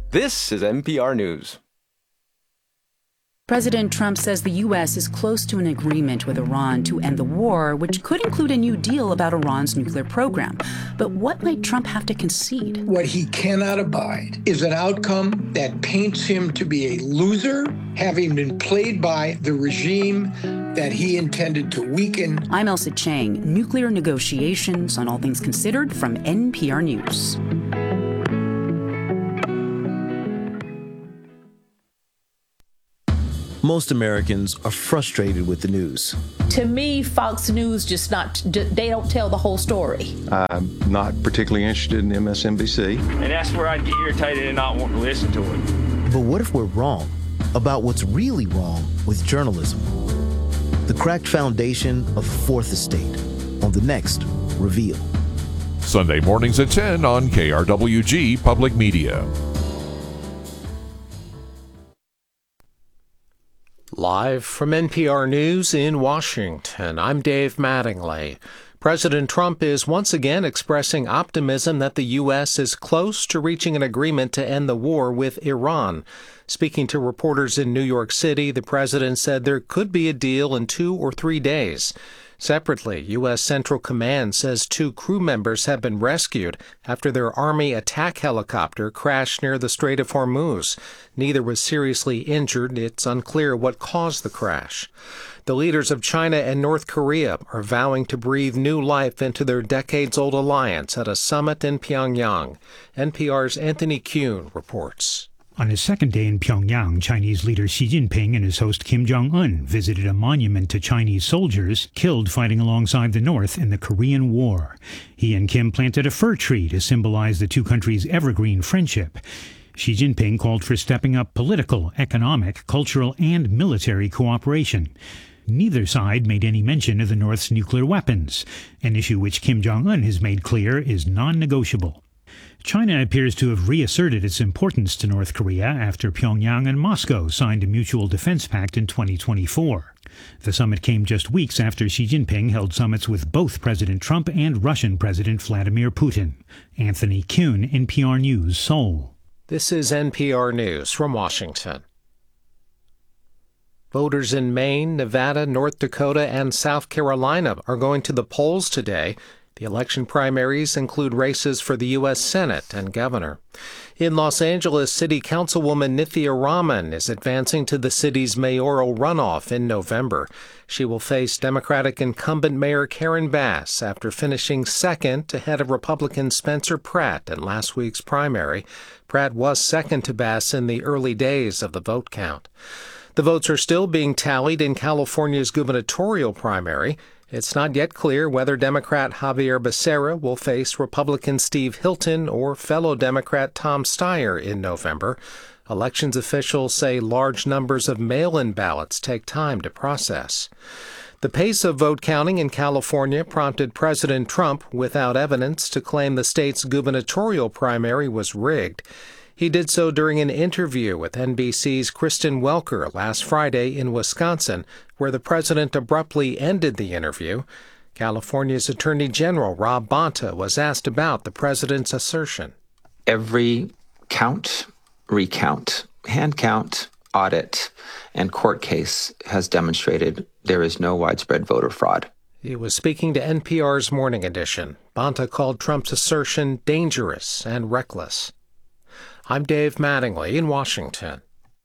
This is NPR News. President Trump says the U.S. is close to an agreement with Iran to end the war, which could include a new deal about Iran's nuclear program. But what might Trump have to concede? What he cannot abide is an outcome that paints him to be a loser, having been played by the regime that he intended to weaken. I'm Elsa Chang. Nuclear negotiations on All Things Considered from NPR News. Most Americans are frustrated with the news. To me, Fox News they don't tell the whole story. I'm not particularly interested in MSNBC. And that's where I get irritated and not want to listen to it. But what if we're wrong about what's really wrong with journalism? The cracked foundation of the Fourth Estate on the next Reveal. Sunday mornings at 10 on KRWG Public Media. Live from NPR News in Washington, I'm Dave Mattingly. President Trump is once again expressing optimism that the U.S. is close to reaching an agreement to end the war with Iran. Speaking to reporters in New York City, the president said there could be a deal in 2 or 3 days. Separately, U.S. Central Command says 2 crew members have been rescued after their Army attack helicopter crashed near the Strait of Hormuz. Neither was seriously injured. It's unclear what caused the crash. The leaders of China and North Korea are vowing to breathe new life into their decades-old alliance at a summit in Pyongyang. NPR's Anthony Kuhn reports. On his second day in Pyongyang, Chinese leader Xi Jinping and his host Kim Jong-un visited a monument to Chinese soldiers killed fighting alongside the North in the Korean War. He and Kim planted a fir tree to symbolize the two countries' evergreen friendship. Xi Jinping called for stepping up political, economic, cultural, and military cooperation. Neither side made any mention of the North's nuclear weapons, an issue which Kim Jong-un has made clear is non-negotiable. China appears to have reasserted its importance to North Korea after Pyongyang and Moscow signed a mutual defense pact in 2024. The summit came just weeks after Xi Jinping held summits with both President Trump and Russian President Vladimir Putin. Anthony Kuhn, NPR News, Seoul. This is NPR News from Washington. Voters in Maine, Nevada, North Dakota, and South Carolina are going to the polls today. The election primaries include races for the U.S. Senate and governor. In Los Angeles, City Councilwoman Nithya Raman is advancing to the city's mayoral runoff in November. She will face Democratic incumbent Mayor Karen Bass after finishing second ahead of Republican Spencer Pratt in last week's primary. Pratt was second to Bass in the early days of the vote count. The votes are still being tallied in California's gubernatorial primary. It's not yet clear whether Democrat Javier Becerra will face Republican Steve Hilton or fellow Democrat Tom Steyer in November. Elections officials say large numbers of mail-in ballots take time to process. The pace of vote counting in California prompted President Trump, without evidence, to claim the state's gubernatorial primary was rigged. He did so during an interview with NBC's Kristen Welker last Friday in Wisconsin, where the president abruptly ended the interview. California's Attorney General Rob Bonta was asked about the president's assertion. Every count, recount, hand count, audit, and court case has demonstrated there is no widespread voter fraud. He was speaking to NPR's Morning Edition. Bonta called Trump's assertion dangerous and reckless. I'm Dave Mattingly in Washington.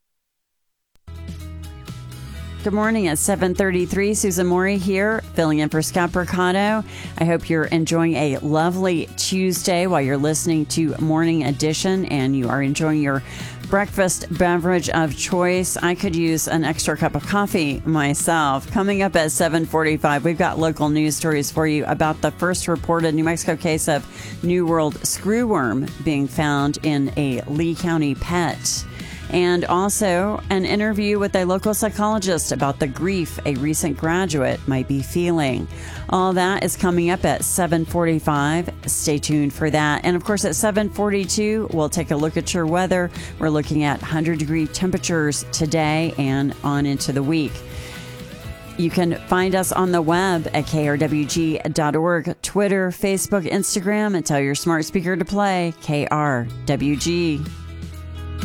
Good morning at 7:33. Susan Morey here, filling in for Scott Mercado. I hope you're enjoying a lovely Tuesday while you're listening to Morning Edition and you are enjoying your breakfast beverage of choice. I could use an extra cup of coffee myself. Coming up at 7:45, we've got local news stories for you about the first reported New Mexico case of New World screwworm being found in a Lee County pet. And also an interview with a local psychologist about the grief a recent graduate might be feeling. All that is coming up at 7:45. Stay tuned for that. And of course, at 7:42, we'll take a look at your weather. We're looking at 100-degree temperatures today and on into the week. You can find us on the web at krwg.org, Twitter, Facebook, Instagram, and tell your smart speaker to play KRWG.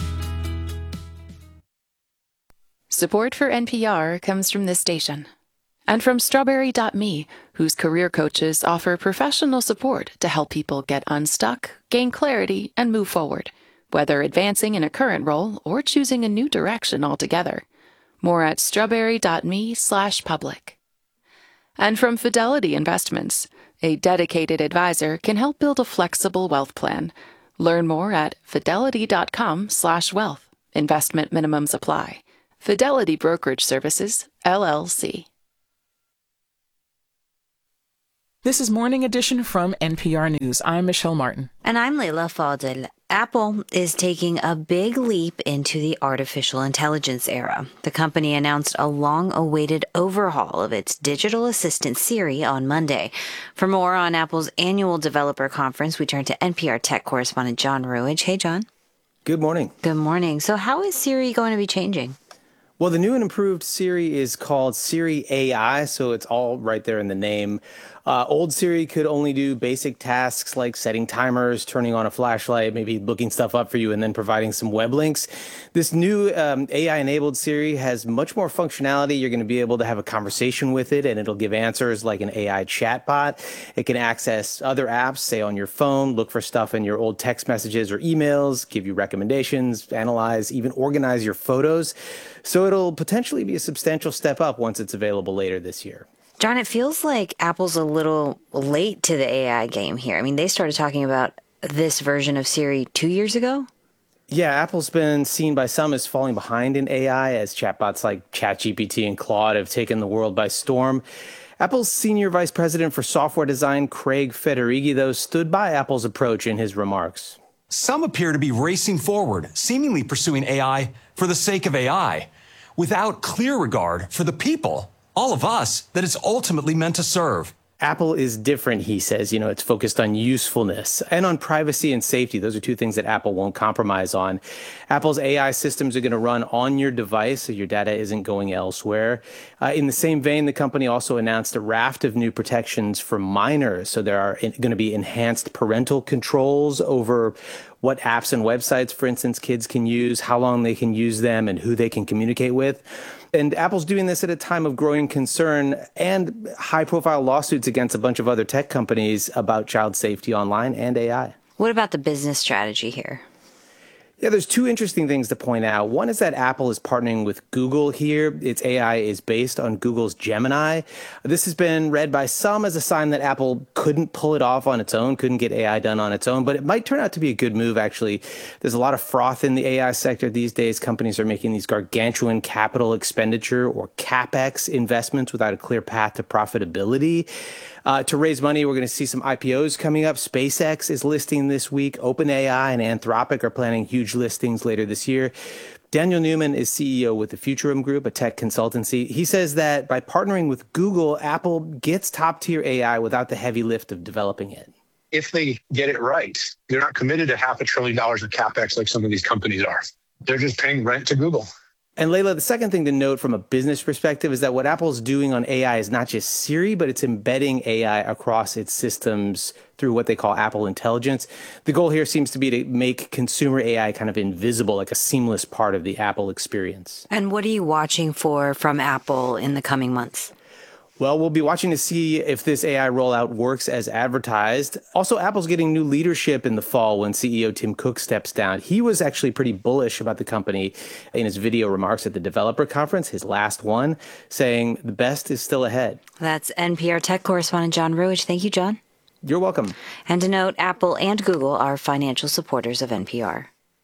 Support for NPR comes from this station and from Strawberry.me, whose career coaches offer professional support to help people get unstuck, gain clarity, and move forward, whether advancing in a current role or choosing a new direction altogether. More at strawberry.me/public. And from Fidelity Investments, a dedicated advisor can help build a flexible wealth plan. Learn more at fidelity.com/wealth. Investment minimums apply. Fidelity Brokerage Services, LLC. This is Morning Edition from NPR News. I'm Michelle Martin. And I'm Leila Fadel. Apple is taking a big leap into the artificial intelligence era. The company announced a long-awaited overhaul of its digital assistant Siri on Monday. For more on Apple's annual developer conference, we turn to NPR tech correspondent John Ruwage. Hey, John. Good morning. Good morning. So how is Siri going to be changing? Well, the new and improved Siri is called Siri AI, so it's all right there in the name. Old Siri could only do basic tasks like setting timers, turning on a flashlight, maybe looking stuff up for you, and then providing some web links. This new AI-enabled Siri has much more functionality. You're going to be able to have a conversation with it, and it'll give answers like an AI chatbot. It can access other apps, say on your phone, look for stuff in your old text messages or emails, give you recommendations, analyze, even organize your photos. So it'll potentially be a substantial step up once it's available later this year. John, it feels like Apple's a little late to the AI game here. I mean, they started talking about this version of Siri 2 years ago. Yeah, Apple's been seen by some as falling behind in AI as chatbots like ChatGPT and Claude have taken the world by storm. Apple's senior vice president for software design, Craig Federighi, though, stood by Apple's approach in his remarks. Some appear to be racing forward, seemingly pursuing AI for the sake of AI, without clear regard for the people, all of us, that it's ultimately meant to serve. Apple is different, he says. You know, it's focused on usefulness and on privacy and safety. Those are two things that Apple won't compromise on. Apple's AI systems are going to run on your device, so your data isn't going elsewhere. In the same vein, the company also announced a raft of new protections for minors. So there are going to be enhanced parental controls over what apps and websites, for instance, kids can use, how long they can use them, and who they can communicate with. And Apple's doing this at a time of growing concern and high-profile lawsuits against a bunch of other tech companies about child safety online and AI. What about the business strategy here? Yeah, there's two interesting things to point out. One is that Apple is partnering with Google here. Its AI is based on Google's Gemini. This has been read by some as a sign that Apple couldn't pull it off on its own, couldn't get AI done on its own, but it might turn out to be a good move, actually. There's a lot of froth in the AI sector these days. Companies are making these gargantuan capital expenditure or CapEx investments without a clear path to profitability. To raise money, we're going to see some IPOs coming up. SpaceX is listing this week. OpenAI and Anthropic are planning huge listings later this year. Daniel Newman is CEO with the Futurum Group, a tech consultancy. He says that by partnering with Google, Apple gets top-tier AI without the heavy lift of developing it. If they get it right, they're not committed to $500 billion of CapEx like some of these companies are. They're just paying rent to Google. And Leila, the second thing to note from a business perspective is that what Apple's doing on AI is not just Siri, but it's embedding AI across its systems through what they call Apple Intelligence. The goal here seems to be to make consumer AI kind of invisible, like a seamless part of the Apple experience. And what are you watching for from Apple in the coming months? Well, we'll be watching to see if this AI rollout works as advertised. Also, Apple's getting new leadership in the fall when CEO Tim Cook steps down. He was actually pretty bullish about the company in his video remarks at the developer conference, his last one, saying the best is still ahead. That's NPR tech correspondent John Ruwage. Thank you, John. You're welcome. And to note, Apple and Google are financial supporters of NPR.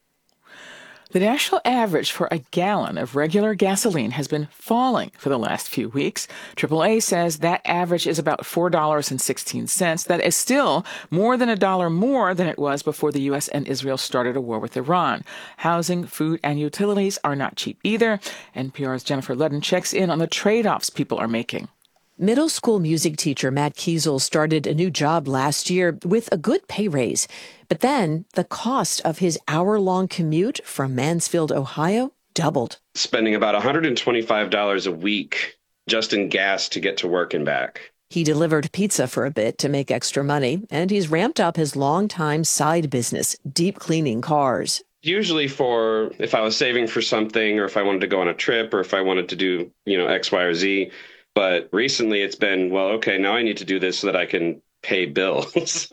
The national average for a gallon of regular gasoline has been falling for the last few weeks. AAA says that average is about $4.16. That is still more than $1 more than it was before the U.S. and Israel started a war with Iran. Housing, food, and utilities are not cheap either. NPR's Jennifer Ludden checks in on the trade-offs people are making. Middle school music teacher Matt Kiesel started a new job last year with a good pay raise. But then the cost of his hour-long commute from Mansfield, Ohio, doubled. Spending about $125 a week just in gas to get to work and back. He delivered pizza for a bit to make extra money, and he's ramped up his longtime side business, deep cleaning cars. usually for if I was saving for something or if I wanted to go on a trip or if I wanted to do, X, Y, or Z. But recently it's been, well, okay, now I need to do this so that I can pay bills.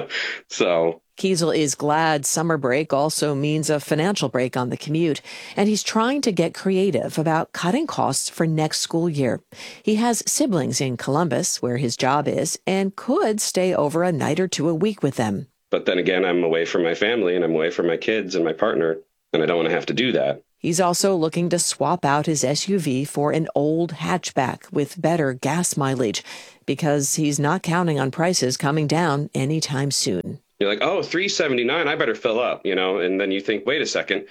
So Kiesel is glad summer break also means a financial break on the commute, and he's trying to get creative about cutting costs for next school year. He has siblings in Columbus, where his job is, and could stay over a night or two a week with them. But then again, I'm away from my family and I'm away from my kids and my partner, and I don't want to have to do that. He's also looking to swap out his SUV for an old hatchback with better gas mileage, because he's not counting on prices coming down anytime soon. You're like, oh, $3.79, I better fill up, and then you think, wait a second,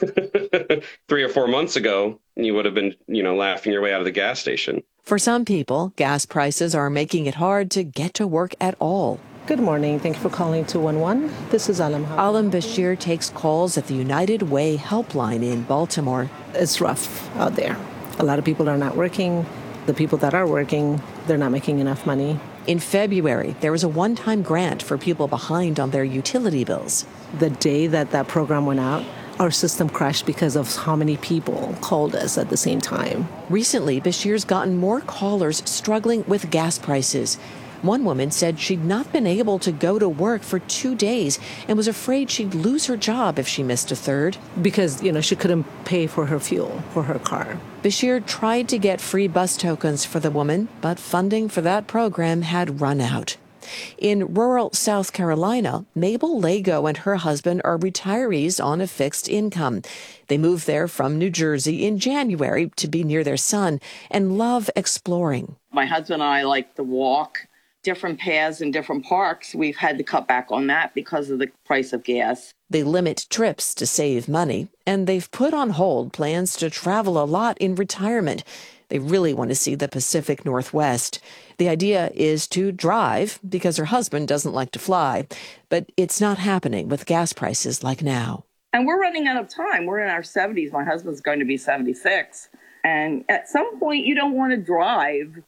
3 or 4 months ago, you would have been, laughing your way out of the gas station. For some people, gas prices are making it hard to get to work at all. Good morning. Thank you for calling 211. This is Alam. Alam Bashir takes calls at the United Way helpline in Baltimore. It's rough out there. A lot of people are not working. The people that are working, they're not making enough money. In February, there was a one-time grant for people behind on their utility bills. The day that program went out, our system crashed because of how many people called us at the same time. Recently, Bashir's gotten more callers struggling with gas prices. One woman said she'd not been able to go to work for 2 days and was afraid she'd lose her job if she missed a third. Because, she couldn't pay for her fuel for her car. Bashir tried to get free bus tokens for the woman, but funding for that program had run out. In rural South Carolina, Mabel Lago and her husband are retirees on a fixed income. They moved there from New Jersey in January to be near their son and love exploring. My husband and I like to walk different paths in different parks. We've had to cut back on that because of the price of gas. They limit trips to save money, and they've put on hold plans to travel a lot in retirement. They really want to see the Pacific Northwest. The idea is to drive because her husband doesn't like to fly, but it's not happening with gas prices like now. And we're running out of time. We're in our 70s. My husband's going to be 76. And at some point, you don't want to drive,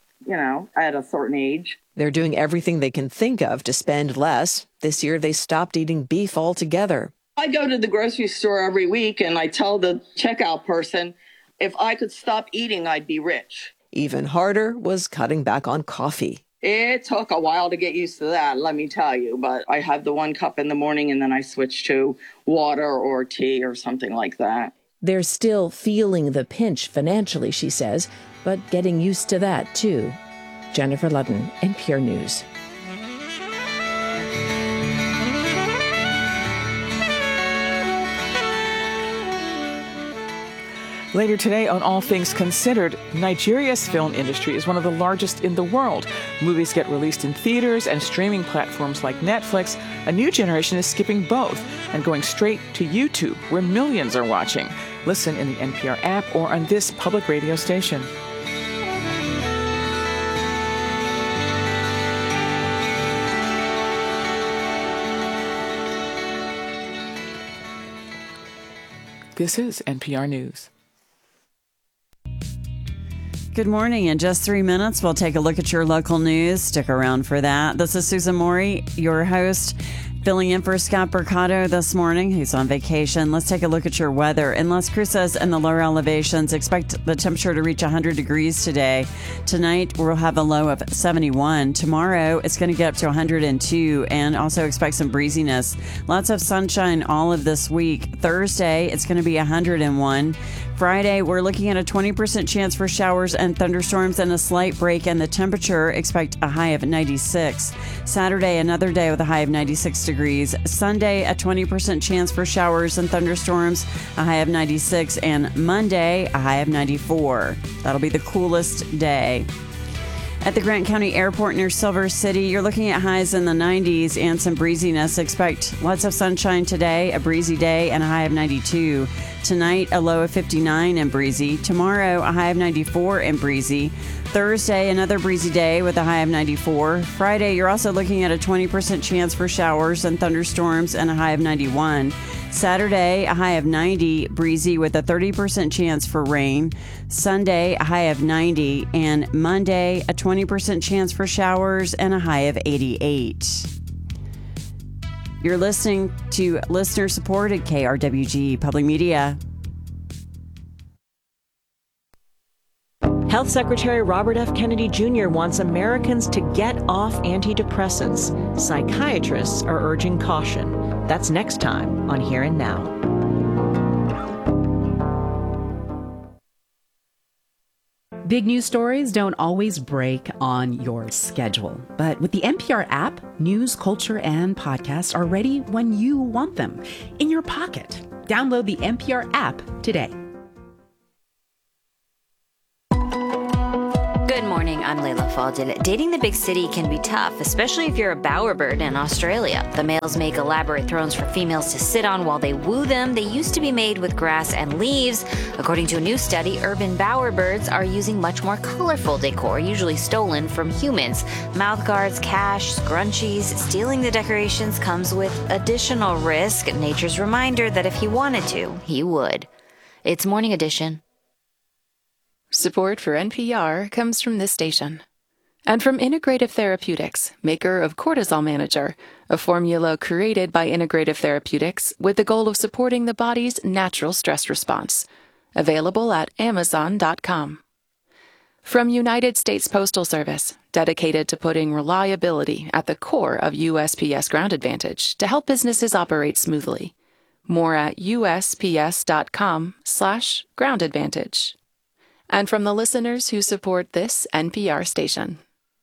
at a certain age. They're doing everything they can think of to spend less. This year, they stopped eating beef altogether. I go to the grocery store every week and I tell the checkout person, if I could stop eating, I'd be rich. Even harder was cutting back on coffee. It took a while to get used to that, let me tell you. But I have the 1 cup in the morning and then I switch to water or tea or something like that. They're still feeling the pinch financially, she says, but getting used to that, too. Jennifer Ludden, NPR News. Later today on All Things Considered, Nigeria's film industry is one of the largest in the world. Movies get released in theaters and streaming platforms like Netflix. A new generation is skipping both and going straight to YouTube, where millions are watching. Listen in the NPR app or on this public radio station. This is NPR News. Good morning. In just 3 minutes, we'll take a look at your local news. Stick around for that. This is Susan Mori, your host, filling in for Scott Mercado this morning. He's on vacation. Let's take a look at your weather. In Las Cruces and the lower elevations, expect the temperature to reach 100 degrees today. Tonight, we'll have a low of 71. Tomorrow, it's going to get up to 102, and also expect some breeziness. Lots of sunshine all of this week. Thursday, it's going to be 101. Friday, we're looking at a 20% chance for showers and thunderstorms and a slight break in the temperature. Expect a high of 96. Saturday, another day with a high of 96 degrees. Sunday, a 20% chance for showers and thunderstorms, a high of 96. And Monday, a high of 94. That'll be the coolest day. At the Grant County Airport near Silver City, you're looking at highs in the 90s and some breeziness. Expect lots of sunshine today, a breezy day, and a high of 92. Tonight, a low of 59 and breezy. Tomorrow, a high of 94 and breezy. Thursday, another breezy day with a high of 94. Friday, you're also looking at a 20% chance for showers and thunderstorms and a high of 91. Saturday, a high of 90, breezy with a 30% chance for rain. Sunday, a high of 90. And Monday, a 20% chance for showers and a high of 88. You're listening to listener-supported KRWG Public Media. Health Secretary Robert F. Kennedy Jr. wants Americans to get off antidepressants. Psychiatrists are urging caution. That's next time on Here and Now. Big news stories don't always break on your schedule. But with the NPR app, news, culture, and podcasts are ready when you want them, in your pocket. Download the NPR app today. Good morning, I'm Layla Faldil. Dating the big city can be tough, especially if you're a bowerbird in Australia. The males make elaborate thrones for females to sit on while they woo them. They used to be made with grass and leaves. According to a new study, urban bowerbirds are using much more colorful decor, usually stolen from humans. Mouth guards, cash, scrunchies. Stealing the decorations comes with additional risk. Nature's reminder that if he wanted to, he would. It's Morning Edition. Support for NPR comes from this station. And from Integrative Therapeutics, maker of Cortisol Manager, a formula created by Integrative Therapeutics with the goal of supporting the body's natural stress response. Available at Amazon.com. From United States Postal Service, dedicated to putting reliability at the core of USPS Ground Advantage to help businesses operate smoothly. More at USPS.com/Ground Advantage. And from the listeners who support this NPR station.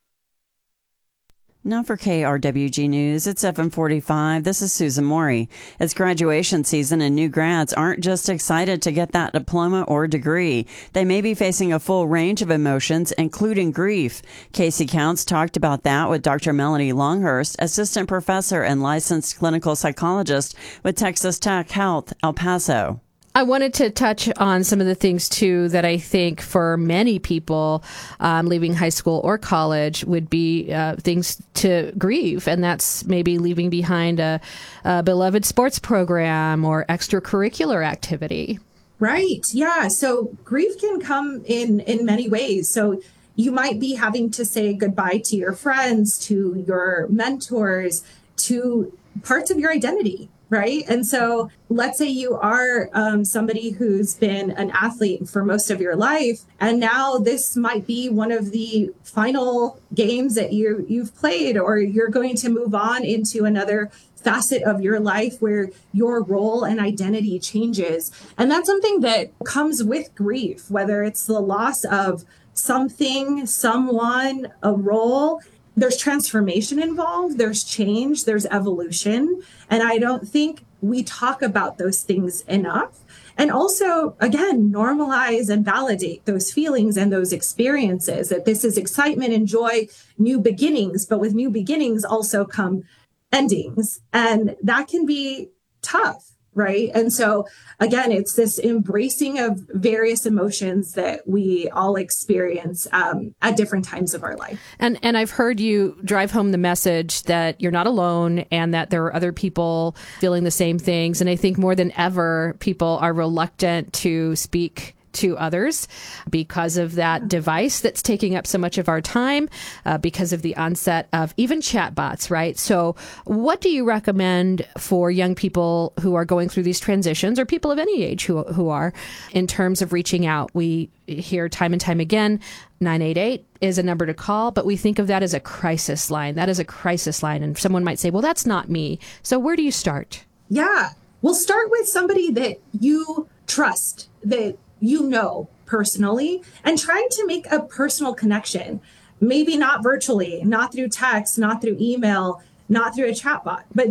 Now for KRWG News, it's 7:45. This is Susan Morey. It's graduation season and new grads aren't just excited to get that diploma or degree. They may be facing a full range of emotions, including grief. Casey Counts talked about that with Dr. Melanie Longhurst, assistant professor and licensed clinical psychologist with Texas Tech Health, El Paso. I wanted to touch on some of the things, too, that I think for many people leaving high school or college would be things to grieve. And that's maybe leaving behind a beloved sports program or extracurricular activity. Right. Yeah. So grief can come in many ways. So you might be having to say goodbye to your friends, to your mentors, to parts of your identity. Right. And so let's say you are somebody who's been an athlete for most of your life. And now this might be one of the final games that you've played, or you're going to move on into another facet of your life where your role and identity changes. And that's something that comes with grief, whether it's the loss of something, someone, a role. There's transformation involved, there's change, there's evolution. And I don't think we talk about those things enough. And also, again, normalize and validate those feelings and those experiences, that this is excitement and joy, new beginnings, but with new beginnings also come endings. And that can be tough. Right. And so, again, it's this embracing of various emotions that we all experience at different times of our life. And I've heard you drive home the message that you're not alone and that there are other people feeling the same things. And I think more than ever, people are reluctant to speak to others because of that device that's taking up so much of our time, because of the onset of even chatbots, right? So what do you recommend for young people who are going through these transitions, or people of any age who are, in terms of reaching out? We hear time and time again, 988 is a number to call, but we think of that as a crisis line. That is a crisis line. And someone might say, well, that's not me. So where do you start? Yeah, we'll start with somebody that you trust, that you know personally, and trying to make a personal connection, maybe not virtually, not through text, not through email, not through a chatbot, but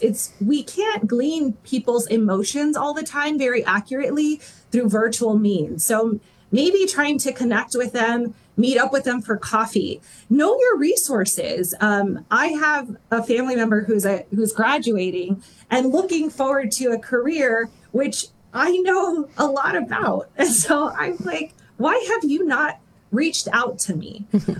we can't glean people's emotions all the time very accurately through virtual means. So maybe trying to connect with them, meet up with them for coffee, know your resources. I have a family member who's graduating and looking forward to a career, which I know a lot about. And so I'm like, why have you not reached out to me?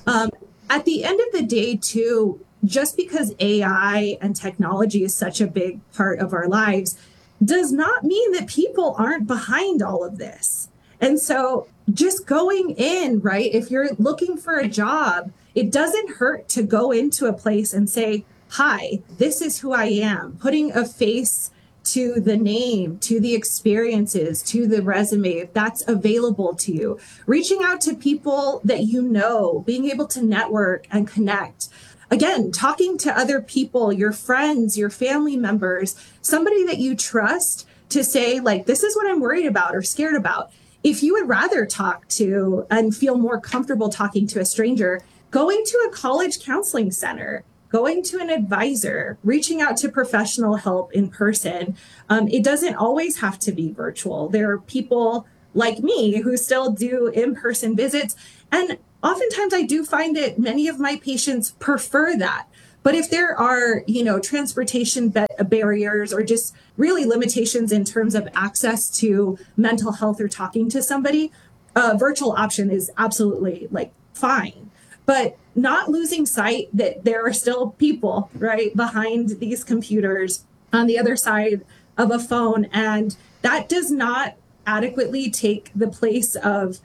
At the end of the day, too, just because AI and technology is such a big part of our lives does not mean that people aren't behind all of this. And so just going in, right, if you're looking for a job, it doesn't hurt to go into a place and say, hi, this is who I am, putting a face to the name, to the experiences, to the resume that's available to you, reaching out to people that you know, being able to network and connect. Again, talking to other people, your friends, your family members, somebody that you trust to say, like, this is what I'm worried about or scared about. If you would rather talk to and feel more comfortable talking to a stranger, going to a college counseling center, going to an advisor, reaching out to professional help in person. It doesn't always have to be virtual. There are people like me who still do in-person visits. And oftentimes I do find that many of my patients prefer that. But if there are, transportation barriers or just really limitations in terms of access to mental health or talking to somebody, a virtual option is absolutely fine. But not losing sight that there are still people right behind these computers on the other side of a phone. And that does not adequately take the place of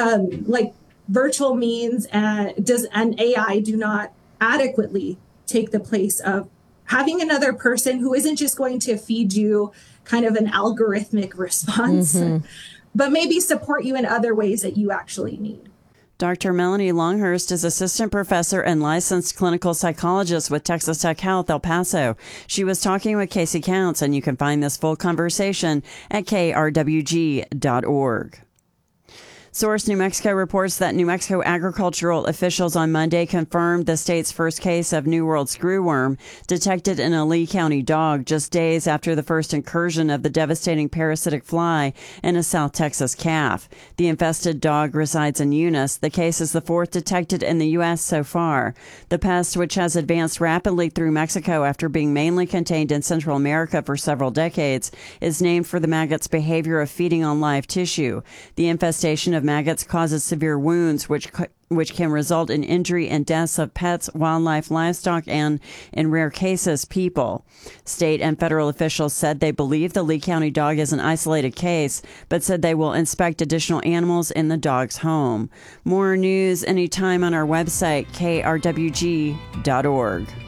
virtual means and AI do not adequately take the place of having another person who isn't just going to feed you kind of an algorithmic response, but maybe support you in other ways that you actually need. Dr. Melanie Longhurst is assistant professor and licensed clinical psychologist with Texas Tech Health, El Paso. She was talking with Casey Counts, and you can find this full conversation at krwg.org. Source New Mexico reports that New Mexico agricultural officials on Monday confirmed the state's first case of New World screwworm detected in a Lee County dog just days after the first incursion of the devastating parasitic fly in a South Texas calf. The infested dog resides in Eunice. The case is the fourth detected in the U.S. so far. The pest, which has advanced rapidly through Mexico after being mainly contained in Central America for several decades, is named for the maggot's behavior of feeding on live tissue. The infestation of maggots causes severe wounds, which can result in injury and deaths of pets, wildlife, livestock, and, in rare cases, people. State and federal officials said they believe the Lee County dog is an isolated case, but said they will inspect additional animals in the dog's home. More news anytime on our website, krwg.org.